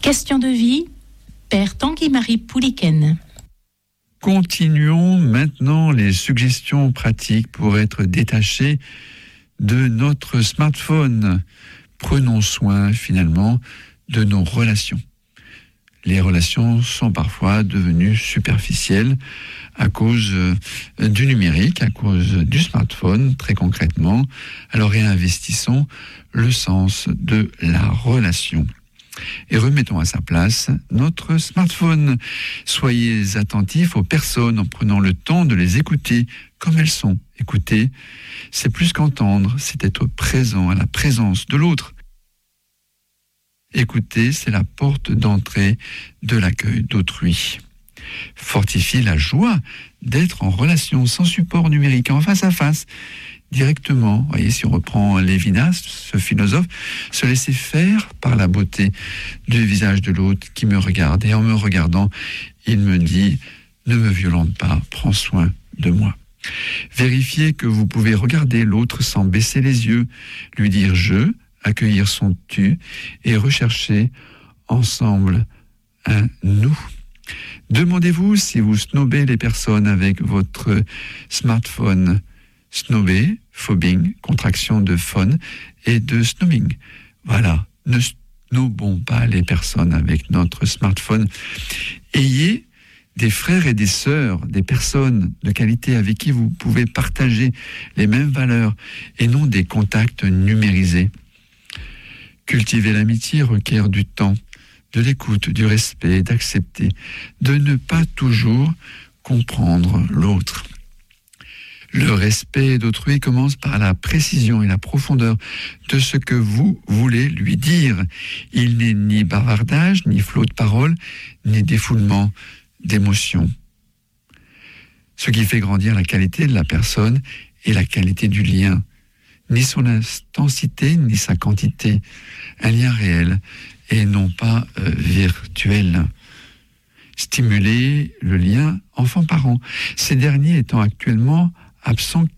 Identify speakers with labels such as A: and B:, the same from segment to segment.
A: Question de vie, Père Tanguy-Marie Pouliken.
B: Continuons maintenant les suggestions pratiques pour être détachés de notre smartphone. Prenons soin finalement de nos relations. Les relations sont parfois devenues superficielles à cause du numérique, à cause du smartphone, très concrètement. Alors réinvestissons le sens de la relation. Et remettons à sa place notre smartphone. Soyez attentifs aux personnes en prenant le temps de les écouter comme elles sont. Écouter, c'est plus qu'entendre, c'est être présent à la présence de l'autre. Écouter, c'est la porte d'entrée de l'accueil d'autrui. Fortifier la joie d'être en relation sans support numérique, en face à face, directement. Vous voyez, si on reprend Lévinas, ce philosophe, se laisser faire par la beauté du visage de l'autre qui me regarde. Et en me regardant, il me dit « Ne me violente pas, prends soin de moi ». Vérifiez que vous pouvez regarder l'autre sans baisser les yeux, lui dire « je », accueillir son « tu » et rechercher ensemble un « nous ». Demandez-vous si vous snobez les personnes avec votre smartphone. Snobber, phobbing, contraction de phone et de snobbing. Voilà, ne snobons pas les personnes avec notre smartphone. Ayez des frères et des sœurs, des personnes de qualité avec qui vous pouvez partager les mêmes valeurs et non des contacts numérisés. Cultiver l'amitié requiert du temps, de l'écoute, du respect, d'accepter, de ne pas toujours comprendre l'autre. Le respect d'autrui commence par la précision et la profondeur de ce que vous voulez lui dire. Il n'est ni bavardage, ni flot de paroles, ni défoulement d'émotions. Ce qui fait grandir la qualité de la personne et la qualité du lien. Ni son intensité, ni sa quantité. Un lien réel et non pas virtuel. Stimuler le lien enfant-parent. Ces derniers étant actuellement absents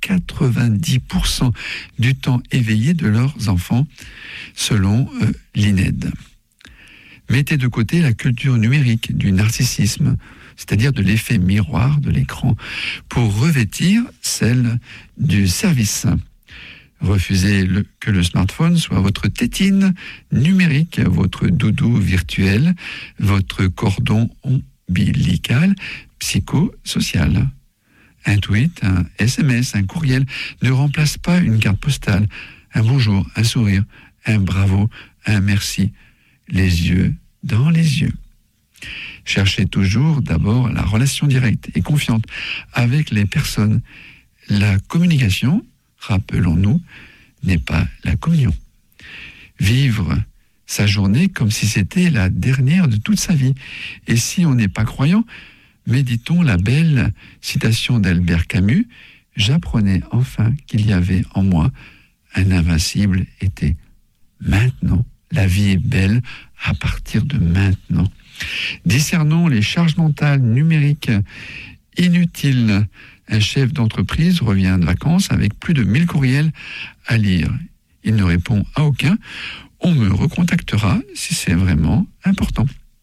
B: 90% du temps éveillé de leurs enfants, selon l'INED. Mettez de côté la culture numérique du narcissisme, c'est-à-dire de l'effet miroir de l'écran, pour revêtir celle du service. Refusez que le smartphone soit votre tétine numérique, votre doudou virtuel, votre cordon ombilical psychosocial. Un tweet, un SMS, un courriel ne remplace pas une carte postale, un bonjour, un sourire, un bravo, un merci, les yeux dans les yeux. Cherchez toujours d'abord la relation directe et confiante avec les personnes. La communication, rappelons-nous, n'est pas la communion. Vivre sa journée comme si c'était la dernière de toute sa vie. Et si on n'est pas croyant, méditons la belle citation d'Albert Camus. J'apprenais enfin qu'il y avait en moi un invincible été. Maintenant, la vie est belle à partir de maintenant. Discernons les charges mentales numériques inutiles. Un chef d'entreprise revient de vacances avec plus de 1000 courriels à lire. Il ne répond à aucun. On me recontactera si c'est vraiment important.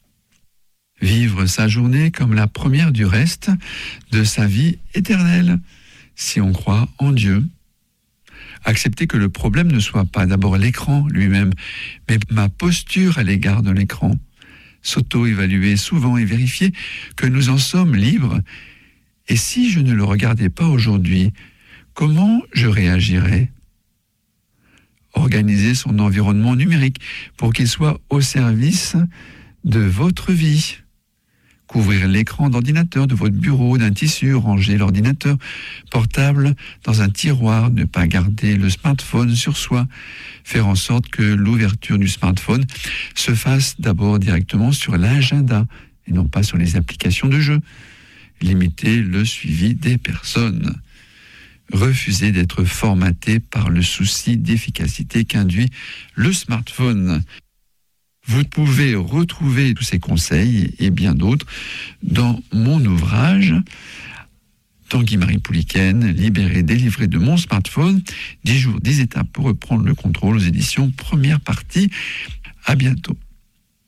B: Vivre sa journée comme la première du reste de sa vie éternelle, si on croit en Dieu. Accepter que le problème ne soit pas d'abord l'écran lui-même, mais ma posture à l'égard de l'écran. S'auto-évaluer souvent et vérifier que nous en sommes libres. Et si je ne le regardais pas aujourd'hui, comment je réagirais ? Organiser son environnement numérique pour qu'il soit au service de votre vie. Couvrir l'écran d'ordinateur de votre bureau d'un tissu, ranger l'ordinateur portable dans un tiroir, ne pas garder le smartphone sur soi, faire en sorte que l'ouverture du smartphone se fasse d'abord directement sur l'agenda et non pas sur les applications de jeu. Limiter le suivi des personnes. Refuser d'être formaté par le souci d'efficacité qu'induit le smartphone. Vous pouvez retrouver tous ces conseils et bien d'autres dans mon ouvrage Tanguy-Marie Pouliken, libéré, délivré de mon smartphone, 10 jours, 10 étapes pour reprendre le contrôle aux éditions Première Partie. À bientôt.